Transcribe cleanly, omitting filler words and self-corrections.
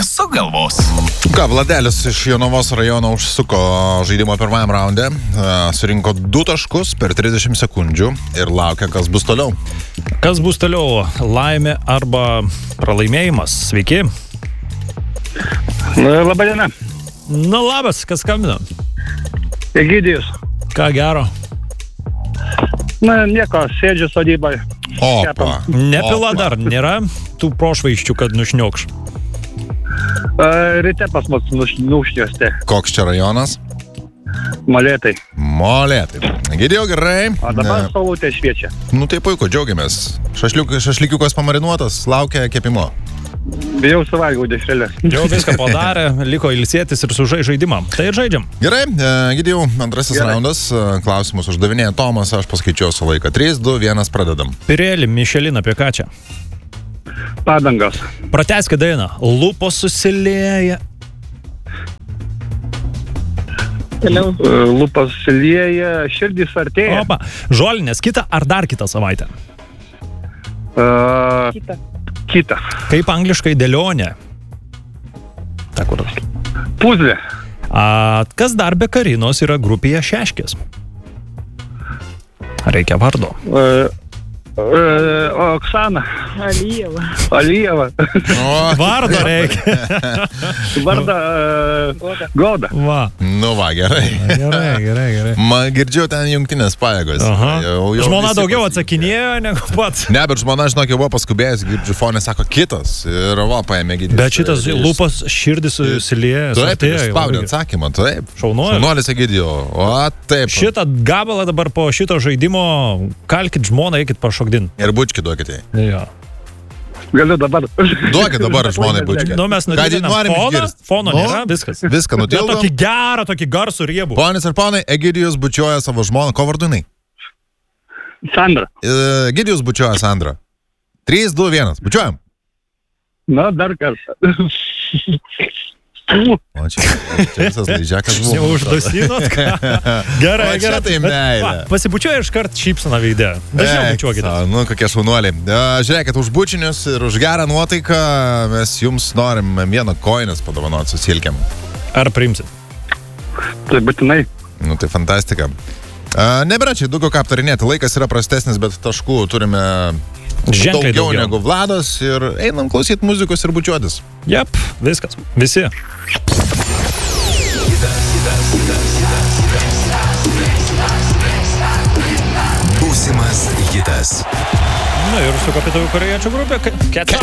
sugalvos. Ką, Vladelis iš Jonavos rajono užsuko žaidimo pirmajam raunde, surinko 2 taškus per 30 sekundžių ir laukia, kas bus toliau. Kas bus toliau? Laimė arba pralaimėjimas? Sveiki. Labą dieną. Na labas, kas skambina? Egidijus. Ką gero? Na, nieko, sėdžiu sodybai. Opa. Nepila dar, nėra tų prošvaiščių, kad nušniokš. Ryte pas mus nušniostė. Koks čia rajonas? Molėtai. Molėtai. Egidijau, gerai. O dabar saulutė šviečia. Nu tai puiku, džiaugiamės. Šašliukas pamarinuotas, laukia kepimo. Bijau suvalgiau dešrelės. Jau viską padarė, liko ilsėtis ir sužai žaidimą. Tai ir žaidžiam. Gerai, Egidijau, antrasis raundas. Klausimus uždavinėja Tomas, aš paskaičiuosiu laiką. 3, 2, 1, pradedam. Pirėlį, Mišelin, apie ką čia? Padangos. Pratęskė dainą. Lūpos susilieja. Lūpas silieja, širdis artėja. Opa. Žolinės, kitą ar dar kitą savaitę? Kita. Kaip angliškai dėlionė? Puzlė. Kas dar be Karinos yra grupėje Šeškės? Reikia vardo. Oksana. Alijeva. Vardo reikia. Vardą Goda. Va. Nu va, gerai. Gerai. Girdžiu ten jungtinės pajėgos. Žmona daugiau atsakinėjo negu pats. Ne, bet žmona, žinok, jau buvo paskubėjęs, girdžiu, fonė sako kitas. Ir va, paėmė Egidijus. Bet šitas lūpas širdis susilieja. Taip, spaudė atsakymą, taip. Šaunuolis Egidijau. O, taip. Šitą gabalą dabar po šito žaidimo kalkit žmoną, eikit pašokdin. Ir bučkį duokit jai. Jo. Galiu dabar. Duokit dabar žmonai bučkį. Nu, mes nudėdinam fono nėra, viskas. Viską nutildom. Tokį gerą, tokį garsų riebų. Ponis ir ponai, Egidijus bučiuoja savo žmoną. Ko vardu jinai? Sandra. Egidijus bučiuoja Sandrą. 3, 2, 1. Bučiuojam. Na, dar kartą. O čia visas laižiakas buvo. Jau uždusinot, ką? Gerai. Čia tai meilė. Pasibučiuoja iškart šypsana veide. Dažniau bučiuokite. Nu, kokie šaunuoliai. Žiūrėkit, už bučinius ir už gerą nuotaiką mes jums norim vieną koinės padovanoti su silkėm. Ar priimsit? Tai būtinai. Nu, tai fantastika. Nebėra čia daugiau ką aptarinėti. Laikas yra prastesnis, bet taškų turime ženkliai daugiau negu Vladas ir einam klausyti muzikos ir bučiuotis. Jep, viskas. Visi. Būsimas hitas. Na ir su kapitųjų korėjiečių grupė.